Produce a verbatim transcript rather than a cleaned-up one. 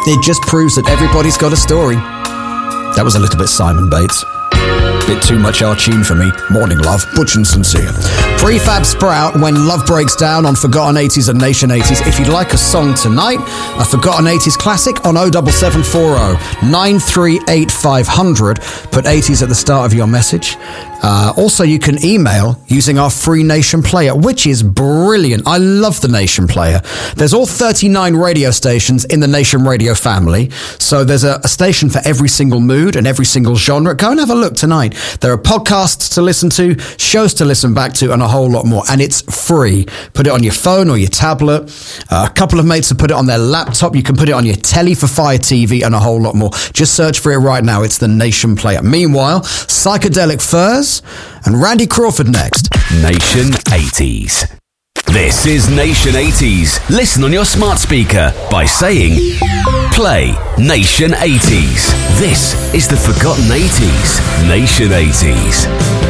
It just proves that everybody's got a story. That was a little bit Simon Bates. Bit too much our tune for me. Morning, love. Butch and Sincere. Prefab Sprout, When Love Breaks Down on Forgotten eighties and Nation eighties. If you'd like a song tonight, a Forgotten eighties classic on oh seven seven four oh nine three eight five hundred. Put eighties at the start of your message. Uh, also, you can email using our free Nation Player, which is brilliant. I love the Nation Player. There's all thirty-nine radio stations in the Nation Radio family. So there's a, a station for every single mood and every single genre. Go and have a look tonight. There are podcasts to listen to, shows to listen back to, and a whole lot more. And it's free. Put it on your phone or your tablet. Uh, a couple of mates have put it on their laptop. You can put it on your telly for Fire T V and a whole lot more. Just search for it right now. It's the Nation Player. Meanwhile, Psychedelic Furs and Randy Crawford next. Nation eighties. This is Nation eighties. Listen on your smart speaker by saying, play Nation eighties. This is the Forgotten eighties. Nation eighties.